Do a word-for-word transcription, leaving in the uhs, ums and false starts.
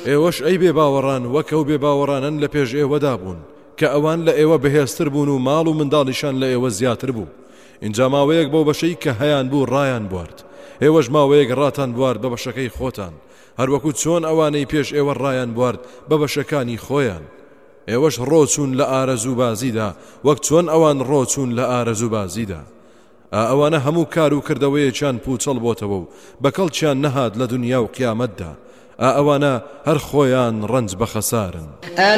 ئێوەش ئەی بێ باوەڕان وەکەو بێ باوەڕانن لە پێش ئێوەدا بوون کە ئەوان لە ئێوە بەهێزتر بوون و ماڵ و منداڵیشان لە ئێوە زیاتر بوو. اینجا ماوەیەک بۆ بەشەی کە هەیان بوو ڕایان بوارد، ئێوەش ماوەیەک ڕاتان بوارد بە بەشەکەی خۆتان، هەروەکو چۆن ئەوانەی پێش ئێوە ڕایان بوارد بە بەشەکانی خۆیان. ئێوەش ڕۆچوون لە ئارەزوو بازیدا وەک چۆن ئەوان ڕۆچوون لە ئارەزوو بازیدا. ئەوانە هەموو کار و کردەوەیەکیان پوچەڵ بۆتەوە و بەکەڵچیان نەهات لە دنیا و قیامەتدا. ئەوانە هەر خۆیان ڕەنج بە خەسارن.